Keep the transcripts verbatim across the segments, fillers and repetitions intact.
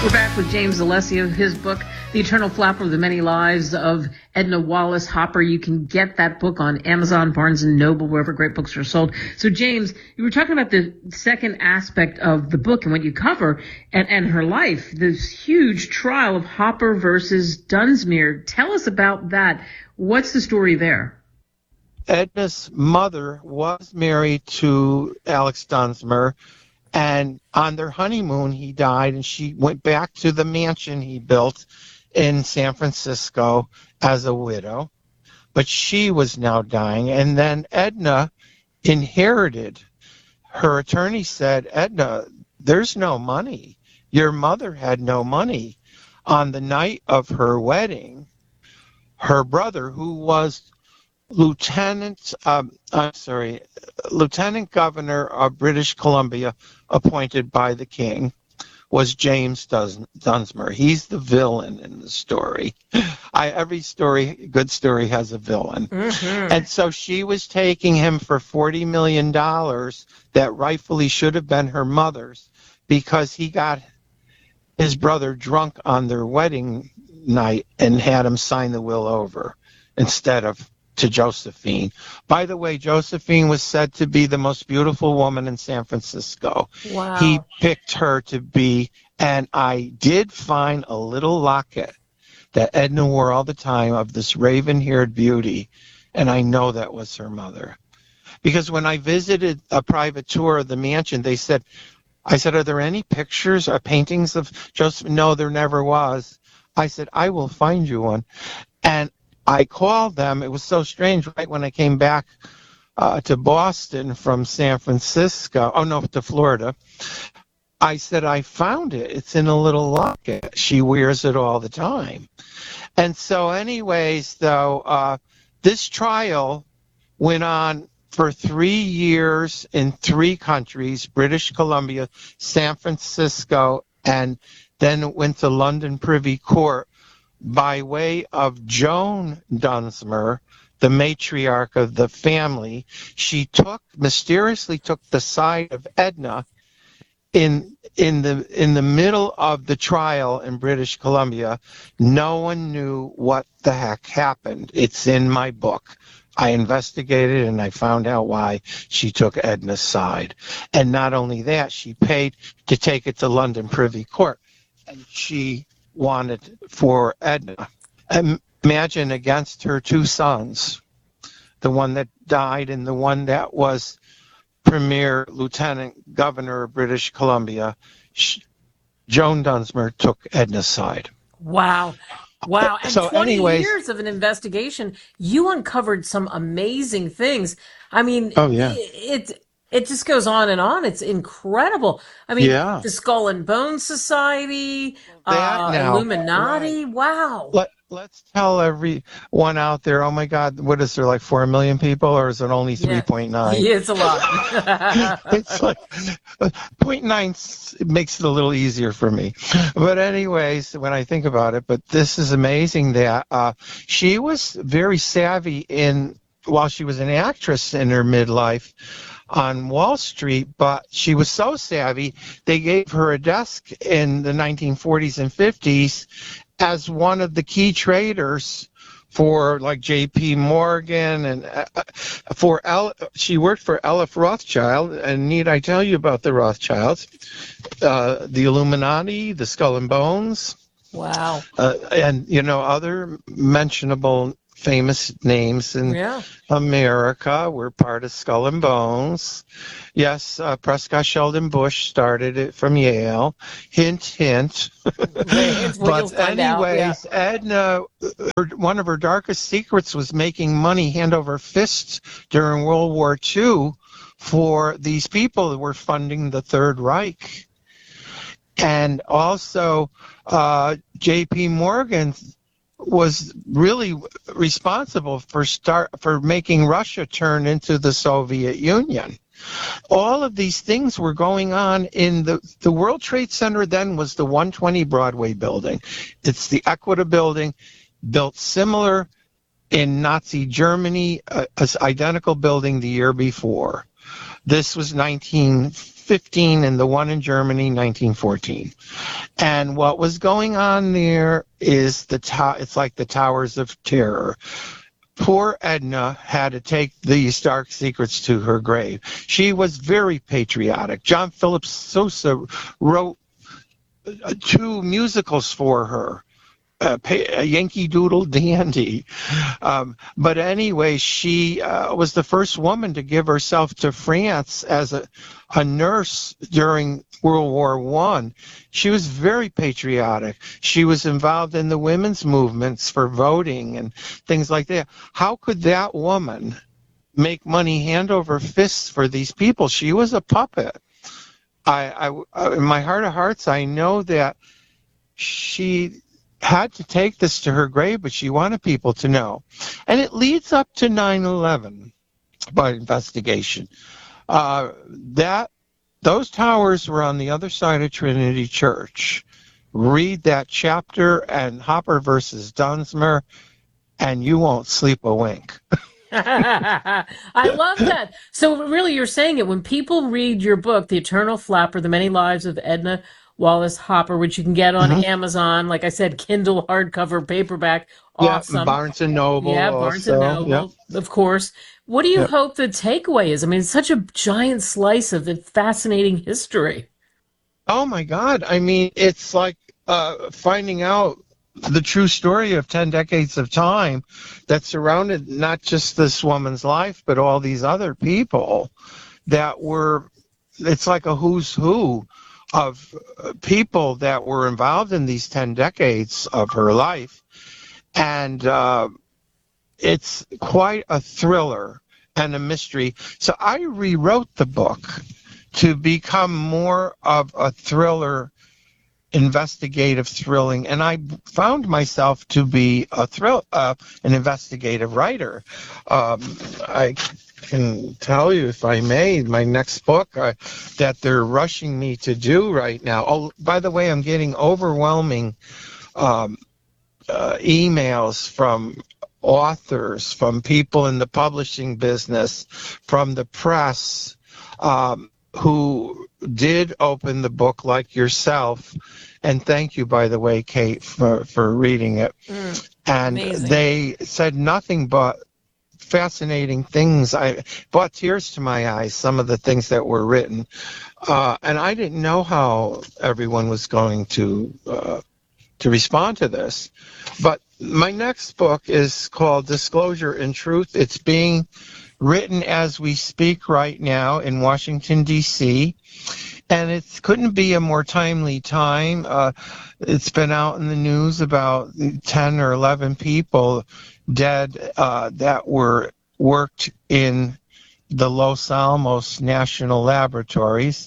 We're back with James Alessio, his book, The Eternal Flapper, The Many Lives of Edna Wallace Hopper. You can get that book on Amazon, Barnes and Noble, wherever great books are sold. So, James, you were talking about the second aspect of the book and what you cover and, and her life, this huge trial of Hopper versus Dunsmuir. Tell us about that. What's the story there? Edna's mother was married to Alex Dunsmuir, and on their honeymoon, he died, and she went back to the mansion he built in San Francisco as a widow. But she was now dying, and then Edna inherited. Her attorney said, Edna, there's no money. Your mother had no money. On the night of her wedding, her brother, who was Lieutenant, um, I'm sorry, Lieutenant Governor of British Columbia, appointed by the King, was James Dunsmuir. He's the villain in the story. I, every story, good story, has a villain. Mm-hmm. And so she was taking him for forty million dollars that rightfully should have been her mother's, because he got his brother drunk on their wedding night and had him sign the will over instead of to Josephine. By the way, Josephine was said to be the most beautiful woman in San Francisco. Wow. He picked her to be, and I did find a little locket that Edna wore all the time of this raven-haired beauty, and I know that was her mother. Because when I visited a private tour of the mansion, they said, I said, are there any pictures or paintings of Josephine? No, there never was. I said, I will find you one. And I called them. It was so strange, right when I came back uh, to Boston from San Francisco, oh no, to Florida, I said, I found it. It's in a little locket. She wears it all the time. And so anyways, though, uh, this trial went on for three years in three countries, British Columbia, San Francisco, and then it went to London Privy Court, by way of Joan Dunsmuir, the matriarch of the family. She took mysteriously took the side of Edna in in the in the middle of the trial in British Columbia. No one knew what the heck happened. It's in my book. I investigated and I found out why she took Edna's side. And not only that, she paid to take it to London Privy Court. And she wanted for Edna. Imagine against her two sons, the one that died and the one that was Premier Lieutenant Governor of British Columbia, Joan Dunsmuir took Edna's side. Wow. Wow. And so twenty anyways, years of an investigation, you uncovered some amazing things. I mean, oh, yeah. it, it It just goes on and on. It's incredible. I mean, yeah. the Skull and Bones Society, that uh, now, Illuminati. right. Wow. Let, let's tell everyone out there, oh, my God, what is there, like four million people, or is it only three point nine? Yeah, it's a lot. It's like zero point nine makes it a little easier for me. But anyways, when I think about it, but this is amazing that uh, she was very savvy in, while she was an actress in her midlife, on Wall Street, but she was so savvy, they gave her a desk in the nineteen forties and fifties as one of the key traders for like J P Morgan and uh, for El- she worked for Elif Rothschild. And need I tell you about the Rothschilds, uh, the Illuminati, the Skull and Bones, wow, uh, and you know other mentionable famous names in yeah. America were part of Skull and Bones. Yes, uh, Prescott Sheldon Bush started it from Yale. Hint, hint. But anyways, out, yeah. Edna, her, one of her darkest secrets was making money hand over fist during World War Two for these people that were funding the Third Reich. And also, uh, J P Morgan was really responsible for start for making Russia turn into the Soviet Union. All of these things were going on in the the World Trade Center. Then was the one twenty Broadway building. It's the Equita building, built similar in Nazi Germany, uh, an identical building the year before. This was nineteen fifteen and the one in Germany, nineteen fourteen. And what was going on there is the to- it's like the Towers of Terror. Poor Edna had to take these dark secrets to her grave. She was very patriotic. John Philip Sousa wrote two musicals for her. Uh, a Yankee Doodle Dandy. Um, but anyway, she uh, was the first woman to give herself to France as a, a nurse during World War One. She was very patriotic. She was involved in the women's movements for voting and things like that. How could that woman make money hand over fist for these people? She was a puppet. I, I, in my heart of hearts, I know that she had to take this to her grave, but she wanted people to know. And it leads up to nine eleven by investigation. Uh, that those towers were on the other side of Trinity Church. Read that chapter and Hopper versus Dunsmuir, and you won't sleep a wink. I love that. So really, you're saying it when people read your book, The Eternal Flapper, The Many Lives of Edna Wallace Hopper, which you can get on mm-hmm. Amazon, like I said, Kindle, hardcover, paperback, awesome. Yeah, Barnes and Noble. Yeah, Barnes also. and Noble, yep. Of course. What do you yep. hope the takeaway is? I mean, it's such a giant slice of fascinating history. Oh, my God. I mean, it's like uh, finding out the true story of ten decades of time that surrounded not just this woman's life, but all these other people that were, it's like a who's who of people that were involved in these ten decades of her life. And uh, it's quite a thriller and a mystery. So I rewrote the book to become more of a thriller, investigative thrilling, and I found myself to be a thrill, uh, an investigative writer. Um, I can tell you, if I may, my next book uh, that they're rushing me to do right now. Oh, by the way, I'm getting overwhelming um, uh, emails from authors, from people in the publishing business, from the press, um, who did open the book like yourself. And thank you, by the way, Kate, for, for reading it. Mm, and amazing. They said nothing but fascinating things. I brought tears to my eyes, some of the things that were written. Uh, and I didn't know how everyone was going to uh, to respond to this. But my next book is called Disclosure and Truth. It's being written as we speak right now in Washington, D C, and it couldn't be a more timely time. Uh, it's been out in the news about ten or eleven people dead uh, that were worked in the Los Alamos National Laboratories.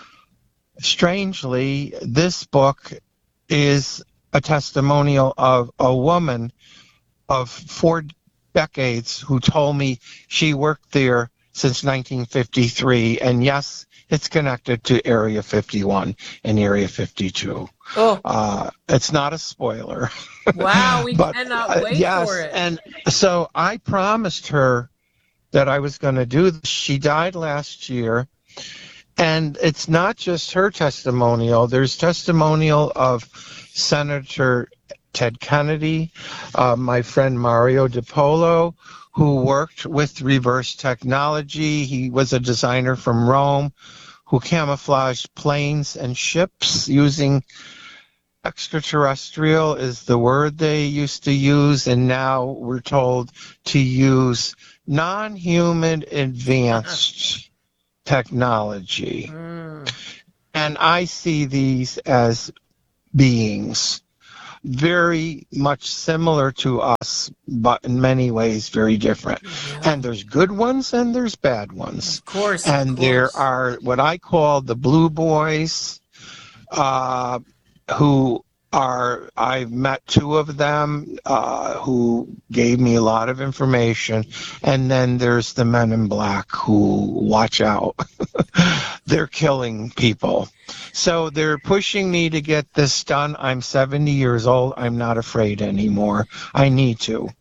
Strangely, this book is a testimonial of a woman of four decades who told me she worked there since nineteen fifty-three, and yes, it's connected to Area fifty-one and Area fifty-two. Oh. Uh, it's not a spoiler. Wow, we but, cannot wait uh, yes, for it. And so I promised her that I was going to do this. She died last year, and it's not just her testimonial. There's testimonial of Senator Ted Kennedy, uh, my friend Mario DiPolo, who worked with reverse technology. He was a designer from Rome who camouflaged planes and ships using extraterrestrial is the word they used to use, and now we're told to use non-human advanced technology. Mm. And I see these as beings very much similar to us, but in many ways very different. Yeah. And there's good ones and there's bad ones. Of course. And of course. There are what I call the blue boys, uh, who are, I've met two of them uh, who gave me a lot of information. And then there's the men in black who watch out. They're killing people. So they're pushing me to get this done. I'm seventy years old. I'm not afraid anymore. I need to.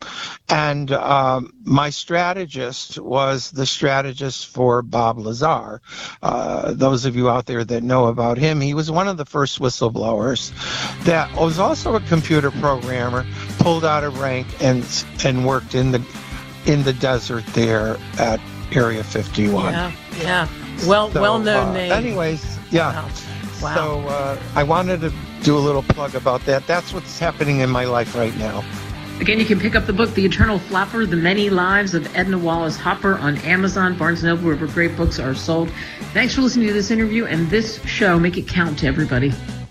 And um, my strategist was the strategist for Bob Lazar. Uh, those of you out there that know about him, he was one of the first whistleblowers that was also a computer programmer, pulled out of rank and and worked in the in the desert there at Area fifty-one. Yeah, yeah. Well, so, well-known uh, name. Anyways, yeah. Wow. Wow. So uh, I wanted to do a little plug about that. That's what's happening in my life right now. Again, you can pick up the book, The Eternal Flapper, The Many Lives of Edna Wallace Hopper on Amazon, Barnes and Noble, wherever great books are sold. Thanks for listening to this interview and this show. Make it count to everybody.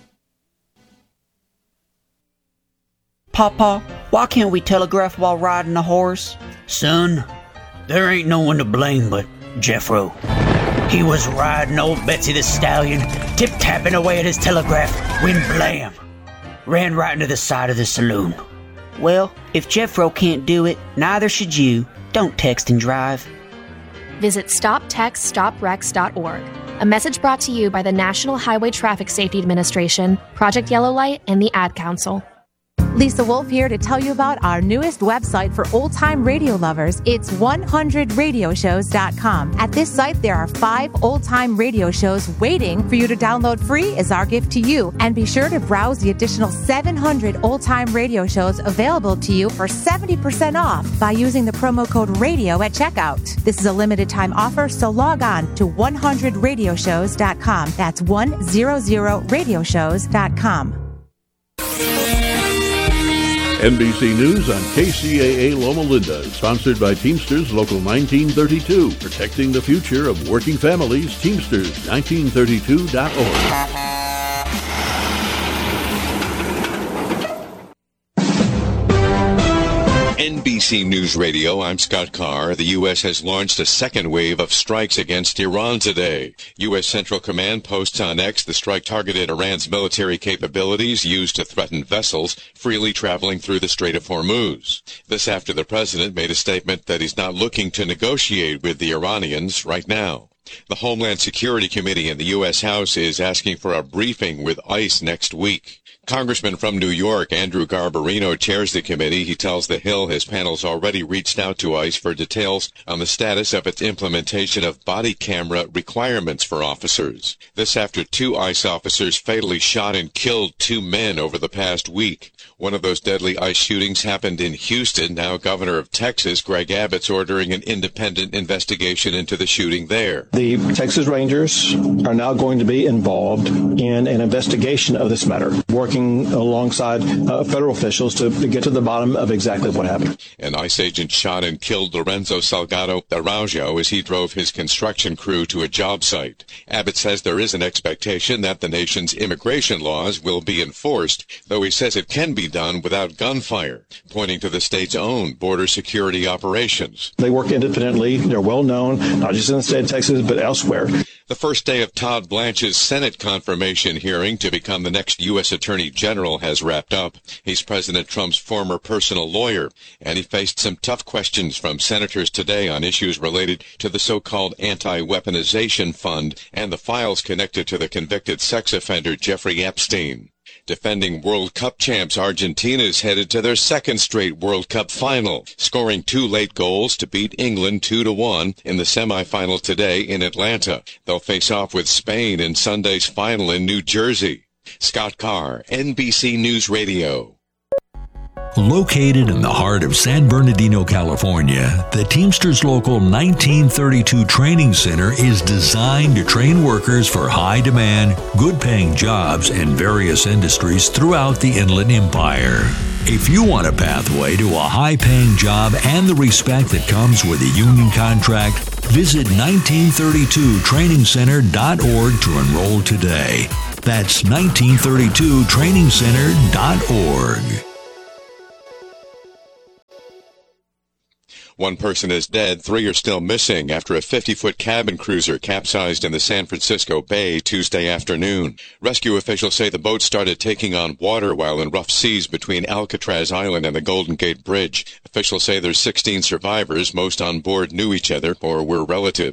Papa, why can't we telegraph while riding a horse? Son, there ain't no one to blame but Jeffro. He was riding old Betsy the Stallion, tip-tapping away at his telegraph, when blam! Ran right into the side of the saloon. Well, if Jeffro can't do it, neither should you. Don't text and drive. Visit stop text stop wrecks dot org. A message brought to you by the National Highway Traffic Safety Administration, Project Yellow Light, and the Ad Council. Lisa Wolf here to tell you about our newest website for old-time radio lovers. It's one hundred radio shows dot com. At this site, there are five old-time radio shows waiting for you to download free as our gift to you. And be sure to browse the additional seven hundred old-time radio shows available to you for seventy percent off by using the promo code RADIO at checkout. This is a limited-time offer, so log on to one hundred radio shows dot com. That's one hundred radio shows dot com. N B C News on K C A A Loma Linda, sponsored by Teamsters Local nineteen thirty-two, protecting the future of working families. Teamsters nineteen thirty-two dot org. N B C News Radio, I'm Scott Carr. The U S has launched a second wave of strikes against Iran today. U S Central Command posts on X the strike targeted Iran's military capabilities used to threaten vessels freely traveling through the Strait of Hormuz. This after the president made a statement that he's not looking to negotiate with the Iranians right now. The Homeland Security Committee in the U S House is asking for a briefing with ICE next week. Congressman from New York, Andrew Garbarino, chairs the committee. He tells The Hill his panel's already reached out to ICE for details on the status of its implementation of body camera requirements for officers. This after two ICE officers fatally shot and killed two men over the past week. One of those deadly ICE shootings happened in Houston. Now Governor of Texas, Greg Abbott's ordering an independent investigation into the shooting there. The Texas Rangers are now going to be involved in an investigation of this matter, working alongside uh, federal officials to, to get to the bottom of exactly what happened. An ICE agent shot and killed Lorenzo Salgado Araujo as he drove his construction crew to a job site. Abbott says there is an expectation that the nation's immigration laws will be enforced, though he says it can be done without gunfire, pointing to the state's own border security operations. They work independently. They're well known, not just in the state of Texas, but elsewhere. The first day of Todd Blanche's Senate confirmation hearing to become the next U S Attorney General has wrapped up. He's President Trump's former personal lawyer, and he faced some tough questions from senators today on issues related to the so-called anti-weaponization fund and the files connected to the convicted sex offender Jeffrey Epstein. Defending World Cup champs Argentina is headed to their second straight World Cup final, scoring two late goals to beat England two to one in the semifinal today in Atlanta. They'll face off with Spain in Sunday's final in New Jersey. Scott Carr, N B C News Radio. Located in the heart of San Bernardino, California, the Teamsters Local nineteen thirty-two Training Center is designed to train workers for high-demand, good-paying jobs in various industries throughout the Inland Empire. If you want a pathway to a high-paying job and the respect that comes with a union contract, visit nineteen thirty-two training center dot org to enroll today. That's nineteen thirty-two training center dot org. One person is dead, three are still missing after a fifty-foot cabin cruiser capsized in the San Francisco Bay Tuesday afternoon. Rescue officials say the boat started taking on water while in rough seas between Alcatraz Island and the Golden Gate Bridge. Officials say there's sixteen survivors. Most on board knew each other or were relatives.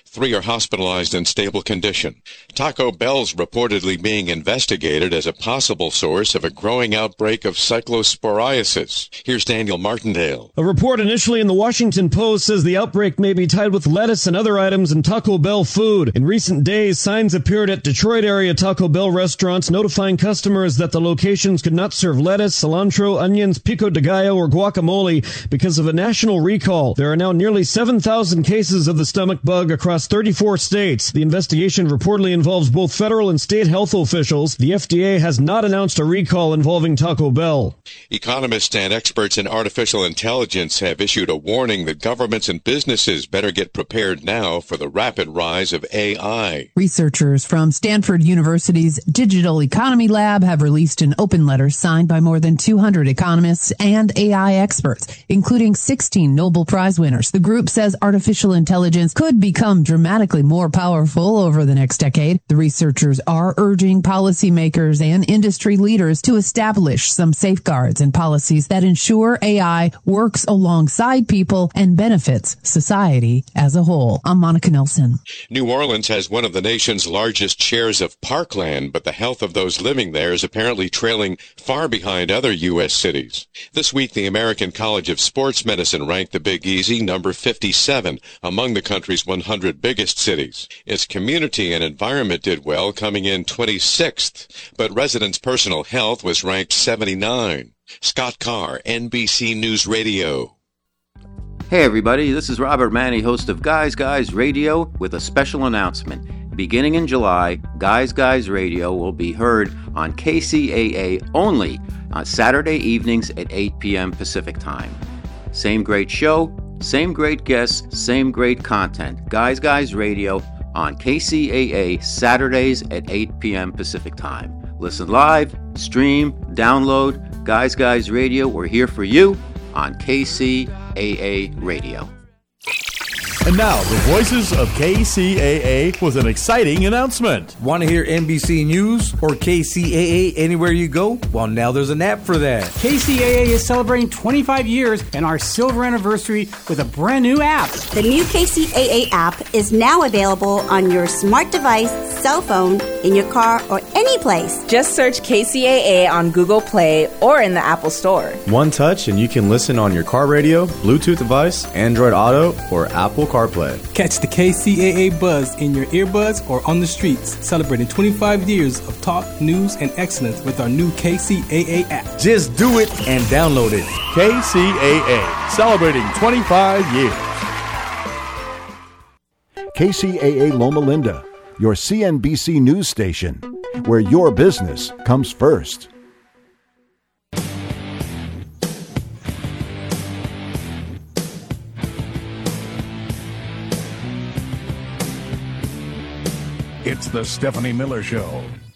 Three are hospitalized in stable condition. Taco Bell's reportedly being investigated as a possible source of a growing outbreak of cyclosporiasis. Here's Daniel Martindale. A report initially in the Washington Post says the outbreak may be tied with lettuce and other items in Taco Bell food. In recent days, signs appeared at Detroit area Taco Bell restaurants notifying customers that the locations could not serve lettuce, cilantro, onions, pico de gallo, or guacamole because of a national recall. There are now nearly seven thousand cases of the stomach bug across thirty-four states. The investigation reportedly involves both federal and state health officials. The F D A has not announced a recall involving Taco Bell. Economists and experts in artificial intelligence have issued a warning that governments and businesses better get prepared now for the rapid rise of A I. Researchers from Stanford University's Digital Economy Lab have released an open letter signed by more than two hundred economists and A I experts, including sixteen Nobel Prize winners. The group says artificial intelligence could become dramatically more powerful over the next decade. The researchers are urging policymakers and industry leaders to establish some safeguards and policies that ensure A I works alongside people and benefits society as a whole. I'm Monica Nelson. New Orleans has one of the nation's largest shares of parkland, but the health of those living there is apparently trailing far behind other U S cities. This week, the American College of Sports Medicine ranked the Big Easy number fifty-seven among the country's one hundred biggest cities. Its community and environment did well, coming in twenty-sixth, but residents' personal health was ranked seventy-nine. Scott Carr, N B C News Radio. Hey everybody, this is Robert Manny, host of Guys Guys Radio, with a special announcement. Beginning in July, Guys Guys Radio will be heard on K C A A only on Saturday evenings at eight p.m. Pacific Time. Same great show, same great guests, same great content. Guys Guys Radio on K C A A Saturdays at eight p.m. Pacific Time. Listen live, stream, download Guys Guys Radio. We're here for you on K C A A Radio. And now, the voices of K C A A with an exciting announcement. Want to hear N B C News or K C A A anywhere you go? Well, now there's an app for that. K C A A is celebrating twenty-five years and our silver anniversary with a brand new app. The new K C A A app is now available on your smart device, cell phone, in your car, or any place. Just search K C A A on Google Play or in the Apple Store. One touch and you can listen on your car radio, Bluetooth device, Android Auto, or Apple CarPlay. Catch the K C A A buzz in your earbuds or on the streets, celebrating twenty-five years of talk, news, and excellence with our new K C A A app. Just do it and download it. K C A A, celebrating twenty-five years. K C A A Loma Linda, your C N B C news station, where your business comes first. It's the Stephanie Miller Show.